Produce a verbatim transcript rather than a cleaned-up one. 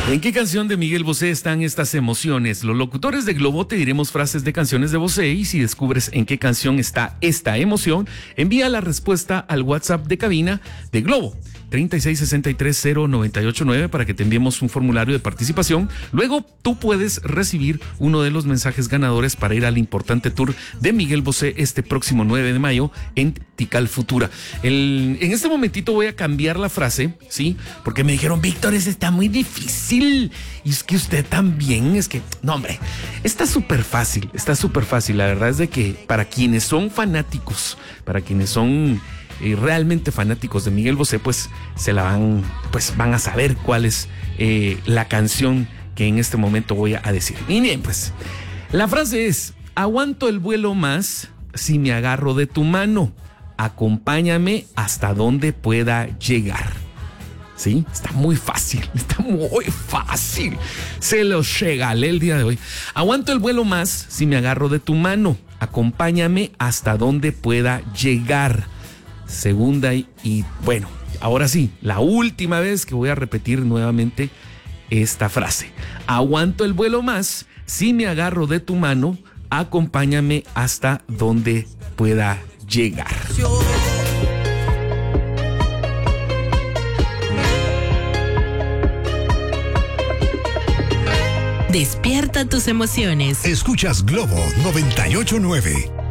¿En qué canción de Miguel Bosé están estas emociones? Los locutores de Globo te diremos frases de canciones de Bosé y si descubres en qué canción está esta emoción, envía la respuesta al WhatsApp de cabina de Globo. treinta y seis sesenta y tres cero noventa y ocho nueve para que te enviemos un formulario de participación. Luego tú puedes recibir uno de los mensajes ganadores para ir al importante tour de Miguel Bosé este próximo nueve de mayo en Tikal Futura. El, en este momentito voy a cambiar la frase, ¿sí? Porque me dijeron, Víctor, ese está muy difícil. Y es que usted también, es que, no hombre, está súper fácil, está súper fácil. La verdad es de que para quienes son fanáticos, para quienes son... y realmente fanáticos de Miguel Bosé, pues se la van, pues van a saber cuál es eh, la canción que en este momento voy a decir. Y bien, pues la frase es: aguanto el vuelo más si me agarro de tu mano, acompáñame hasta donde pueda llegar. Sí, está muy fácil, está muy fácil. Se los regalé el día de hoy. Aguanto el vuelo más si me agarro de tu mano, acompáñame hasta donde pueda llegar. Segunda y, y bueno, ahora sí, la última vez que voy a repetir nuevamente esta frase. Aguanto el vuelo más si me agarro de tu mano, acompáñame hasta donde pueda llegar. Despierta tus emociones. Escuchas Globo noventa y ocho nueve.